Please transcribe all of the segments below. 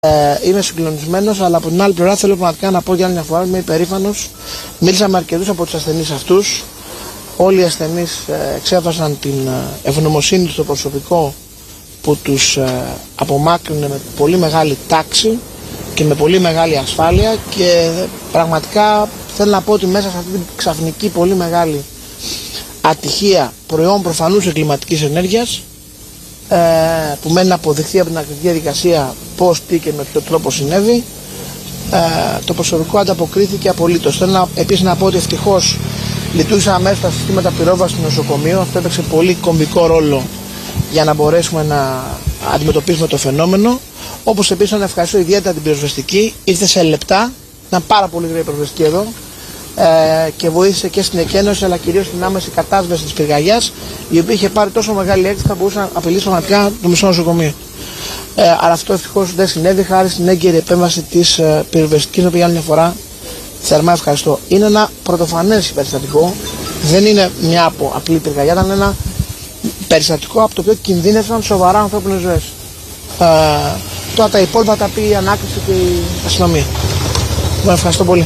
Είμαι συγκλονισμένος, αλλά από την άλλη πλευρά θέλω πραγματικά να πω για άλλη μια φορά, είμαι υπερήφανος. Μίλησα με αρκετούς από τους ασθενείς αυτούς. Όλοι οι ασθενείς εξέφρασαν την ευγνωμοσύνη στο προσωπικό που τους απομάκρυνε με πολύ μεγάλη τάξη και με πολύ μεγάλη ασφάλεια, και πραγματικά θέλω να πω ότι μέσα σε αυτή την ξαφνική πολύ μεγάλη ατυχία προϊόν προφανούς εγκληματικής ενέργειας, που μένει να αποδειχθεί από την ακτική διαδικασία πώς, τι και με ποιο τρόπο συνέβη, το προσωπικό ανταποκρίθηκε απολύτως. Θέλω επίσης να πω ότι ευτυχώς λειτουργήσαν αμέσως τα συστήματα πυρόβασης στο νοσοκομείο. Αυτό έπαιξε πολύ κομβικό ρόλο για να μπορέσουμε να αντιμετωπίσουμε το φαινόμενο. Όπως επίσης να ευχαριστώ ιδιαίτερα την πυροσβεστική, ήρθε σε λεπτά, ήταν πάρα πολύ γρήγορη η πυροσβεστική εδώ, και βοήθησε και στην εκένωση, αλλά κυρίως στην άμεση κατάσβεση της πυρκαγιάς, η οποία είχε πάρει τόσο μεγάλη έκθεση θα μπορούσε να απειλήσει πραγματικά το μισό νοσοκομείο. Αλλά αυτό ευτυχώς δεν συνέβη, χάρη στην έγκαιρη επέμβαση της πυροσβεστικής, οποία άλλη μια φορά θερμά ευχαριστώ. Είναι ένα πρωτοφανές περιστατικό, δεν είναι μια απλή πυρκαγιά, ήταν ένα περιστατικό από το οποίο κινδύνευσαν σοβαρά ανθρώπινες ζωές. Τώρα τα υπόλοιπα τα πει η ανάκριση και η αστυνομία. Ευχαριστώ πολύ.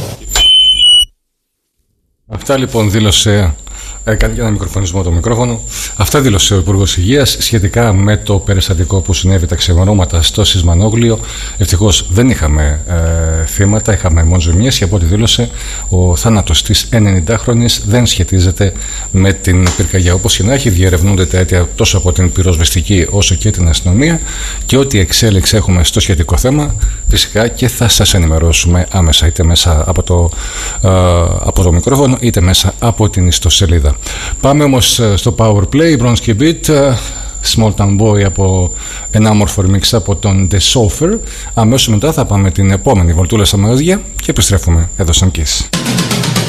Αυτά λοιπόν δήλωσε. Κάνει και ένα μικροφωνισμό το μικρόφωνο. Αυτά δήλωσε ο Υπουργός Υγείας σχετικά με το περιστατικό που συνέβη τα ξημερώματα στο Σισμανόγλιο. Ευτυχώς δεν είχαμε θύματα, είχαμε μόνο ζημιές, και από ό,τι δήλωσε, ο θάνατος της 90χρονης δεν σχετίζεται με την πυρκαγιά. Όπως και να έχει, διερευνούνται τα αίτια τόσο από την πυροσβεστική όσο και την αστυνομία, και ό,τι εξέλιξη έχουμε στο σχετικό θέμα, φυσικά και θα σας ενημερώσουμε άμεσα, είτε μέσα από το μικρόφωνο, είτε μέσα από την ιστοσελίδα. Πάμε όμως στο Power Play, Bronski Beat, Small Town Boy, από ένα όμορφο remix από τον The Sofer. Αμέσως μετά θα πάμε την επόμενη βολτούλα στα μαγαζιά και επιστρέφουμε εδώ στον Kiss.